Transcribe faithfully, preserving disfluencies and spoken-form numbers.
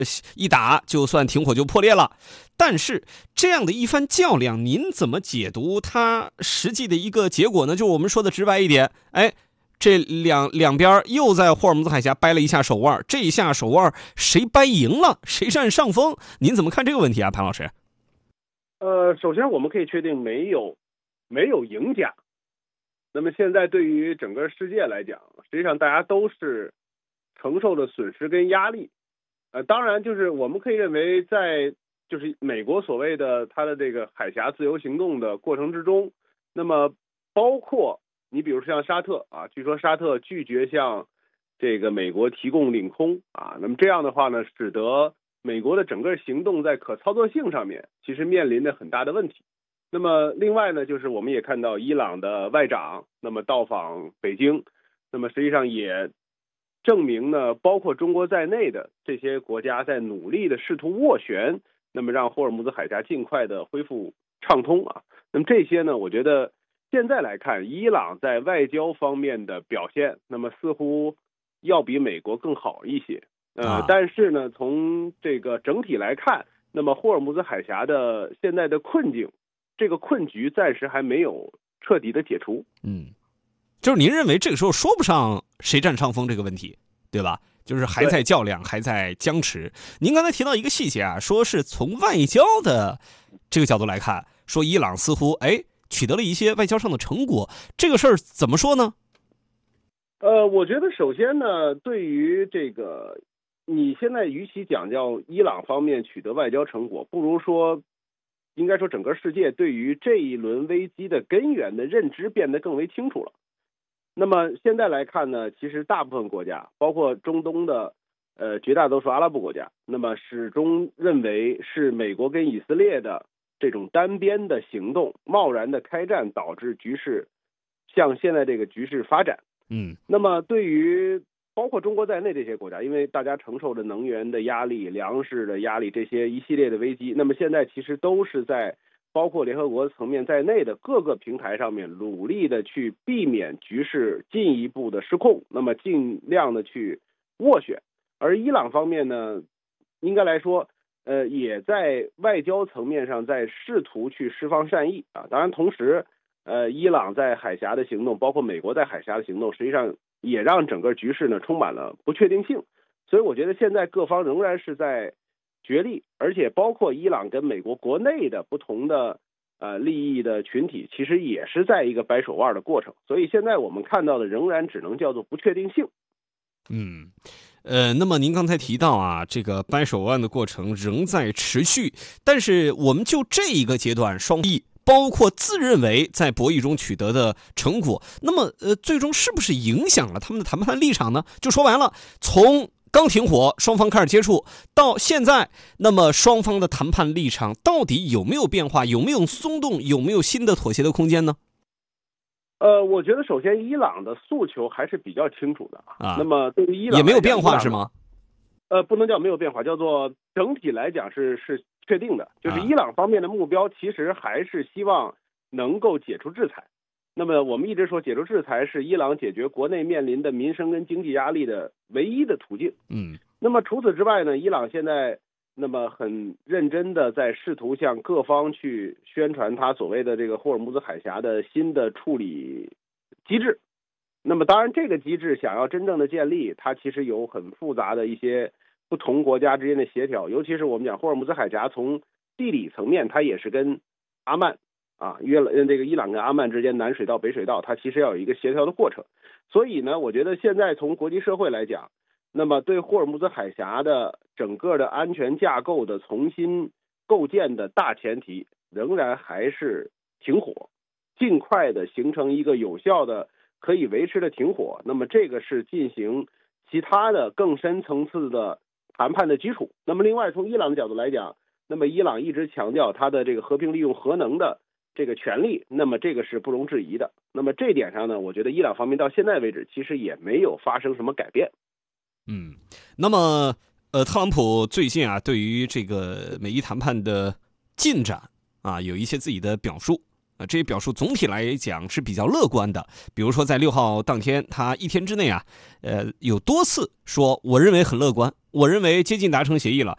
一打就算停火就破裂了。但是这样的一番较量，您怎么解读它实际的一个结果呢？就我们说的直白一点，哎，这两两边又在霍尔木兹海峡掰了一下手腕，这一下手腕谁掰赢了，谁占上风？您怎么看这个问题啊，潘老师？ 呃，首先我们可以确定没有没有赢家。那么现在对于整个世界来讲，实际上大家都是承受着损失跟压力。呃，当然就是我们可以认为在就是美国所谓的它的这个海峡自由行动的过程之中，那么包括你比如说像沙特啊，据说沙特拒绝向这个美国提供领空啊，那么这样的话呢，使得美国的整个行动在可操作性上面其实面临着很大的问题。那么另外呢，就是我们也看到伊朗的外长那么到访北京，那么实际上也证明呢，包括中国在内的这些国家在努力的试图斡旋，那么让霍尔木兹海峡尽快的恢复畅通啊。那么这些呢，我觉得现在来看，伊朗在外交方面的表现，那么似乎要比美国更好一些。呃，但是呢，从这个整体来看，那么霍尔木兹海峡的现在的困境，这个困局暂时还没有彻底的解除。 嗯，就是您认为这个时候说不上谁占上风这个问题，对吧？就是还在较量，还在僵持。您刚才提到一个细节啊，说是从外交的这个角度来看，说伊朗似乎哎取得了一些外交上的成果，这个事儿怎么说呢？ 呃，我觉得首先呢，对于这个你现在与其讲叫伊朗方面取得外交成果，不如说应该说整个世界对于这一轮危机的根源的认知变得更为清楚了。那么现在来看呢，其实大部分国家，包括中东的呃绝大多数阿拉伯国家，那么始终认为是美国跟以色列的这种单边的行动，贸然的开战，导致局势向现在这个局势发展。 嗯， 那么对于包括中国在内这些国家，因为大家承受着能源的压力、粮食的压力，这些一系列的危机，那么现在其实都是在包括联合国层面在内的各个平台上面努力的去避免局势进一步的失控，那么尽量的去斡旋。而伊朗方面呢，应该来说呃，也在外交层面上在试图去释放善意啊。当然同时呃，伊朗在海峡的行动，包括美国在海峡的行动，实际上也让整个局势呢充满了不确定性。所以我觉得现在各方仍然是在角力，而且包括伊朗跟美国国内的不同的呃利益的群体，其实也是在一个掰手腕的过程。所以现在我们看到的仍然只能叫做不确定性。 嗯，呃，那么您刚才提到啊，这个掰手腕的过程仍在持续，但是我们就这一个阶段，双方包括自认为在博弈中取得的成果，那么呃，最终是不是影响了他们的谈判立场呢？就说完了，从刚停火，双方开始接触，到现在，那么双方的谈判立场到底有没有变化？有没有松动？有没有新的妥协的空间呢？ 呃，我觉得首先伊朗的诉求还是比较清楚的啊。 那么对于伊朗也没有变化是吗？ 呃，不能叫没有变化，叫做整体来讲是是确定的。就是伊朗方面的目标其实还是希望能够解除制裁。那么我们一直说解除制裁是伊朗解决国内面临的民生跟经济压力的唯一的途径。 嗯。 那么除此之外呢，伊朗现在那么很认真的在试图向各方去宣传他所谓的这个霍尔木兹海峡的新的处理机制。那么当然这个机制想要真正的建立，它其实有很复杂的一些不同国家之间的协调，尤其是我们讲霍尔木兹海峡从地理层面，它也是跟阿曼啊约了这个伊朗跟阿曼之间南水道北水道，它其实要有一个协调的过程。所以呢，我觉得现在从国际社会来讲，那么对霍尔木兹海峡的整个的安全架构的重新构建的大前提，仍然还是停火，尽快的形成一个有效的可以维持的停火。那么这个是进行其他的更深层次的谈判的基础。那么另外从伊朗的角度来讲，那么伊朗一直强调它的这个和平利用核能的这个权利，那么这个是不容置疑的。那么这点上呢，我觉得伊朗方面到现在为止其实也没有发生什么改变。 嗯，那么呃，特朗普最近啊，对于这个美伊谈判的进展啊，有一些自己的表述啊，这些表述总体来讲是比较乐观的。比如说在六号当天，他一天之内啊，呃，有多次说我认为很乐观，我认为接近达成协议了，